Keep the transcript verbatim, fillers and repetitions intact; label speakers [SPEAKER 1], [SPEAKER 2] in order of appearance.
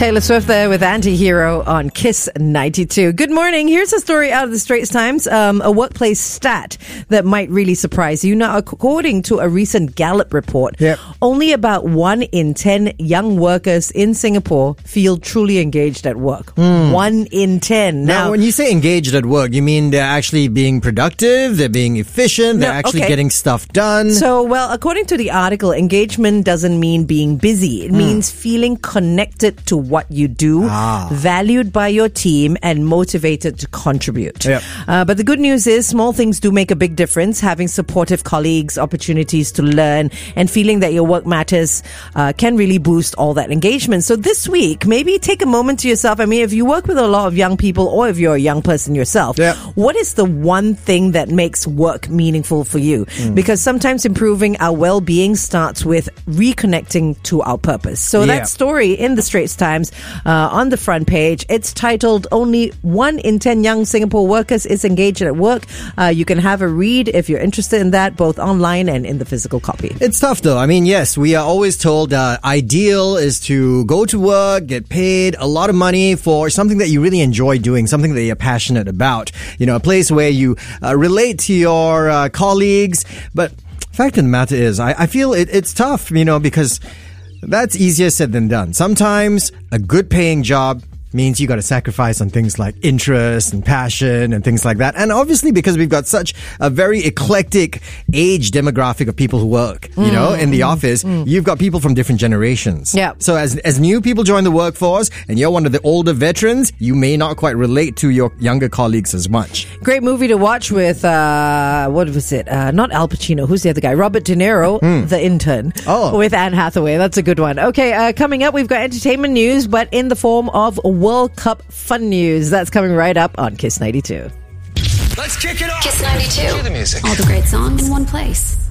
[SPEAKER 1] Taylor Swift there with Anti-Hero on Kiss ninety-two. Good morning. Here's a story out of the Straits Times, um, a workplace stat that might really surprise you. Now, according to a recent Gallup report,
[SPEAKER 2] yep.
[SPEAKER 1] only about one in ten young workers in Singapore feel truly engaged at work. Mm. One in ten.
[SPEAKER 2] Now, now, when you say engaged at work, you mean they're actually being productive, they're being efficient, they're no, actually
[SPEAKER 1] okay.
[SPEAKER 2] getting stuff done?
[SPEAKER 1] So, well, according to the article, engagement doesn't mean being busy. It mm. means feeling connected to what you do, ah. valued by your team, and motivated to contribute.
[SPEAKER 2] Yep.
[SPEAKER 1] Uh, but the good news is small things do make a big difference. Having supportive colleagues, opportunities to learn, and feeling that your work matters uh, can really boost all that engagement. So this week, maybe take a moment to yourself. I mean, if you work with a lot of young people or if you're a young person yourself,
[SPEAKER 2] yep.
[SPEAKER 1] what is the one thing that makes work meaningful for you? Mm. Because sometimes improving our well-being starts with reconnecting to our purpose. So
[SPEAKER 2] yeah.
[SPEAKER 1] that story in the Straits Times uh, on the front page, it's titled Only One in Ten Young Singapore Workers is Engaged at Work. Uh, you can have a read if you're interested in that, both online and in the physical copy.
[SPEAKER 2] It's tough though. I mean, yes, we are always told uh, ideal is to go to work, get paid a lot of money for something that you really enjoy doing, something that you're passionate about. You know, a place where you uh, relate to your uh, colleagues. But fact of the matter is, I, I feel it, it's tough, you know, because that's easier said than done. Sometimes a good paying job means you got to sacrifice on things like interest and passion and things like that. And obviously, because we've got such a very eclectic age demographic of people who work, you mm, know, in the mm, office, mm. you've got people from different generations.
[SPEAKER 1] Yeah.
[SPEAKER 2] So as as new people join the workforce and you're one of the older veterans, you may not quite relate to your younger colleagues as much.
[SPEAKER 1] Great movie to watch with, uh, what was it? Uh, not Al Pacino. Who's the other guy? Robert De Niro, mm. The Intern.
[SPEAKER 2] Oh.
[SPEAKER 1] With Anne Hathaway. That's a good one. Okay, uh, coming up, we've got entertainment news, but in the form of World Cup fun news. That's coming right up on Kiss ninety-two.
[SPEAKER 3] Let's kick it off. Kiss ninety-two. Cue the music.
[SPEAKER 4] All the great songs in one place.